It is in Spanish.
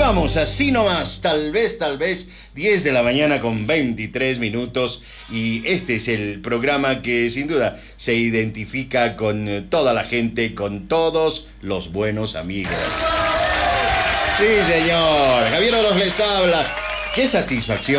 vamos, así nomás, tal vez, 10 de la mañana con 23 minutos. Y este es el programa que sin duda se identifica con toda la gente, con todos los buenos amigos. Sí, señor. Javier Oroz les habla. Qué satisfacción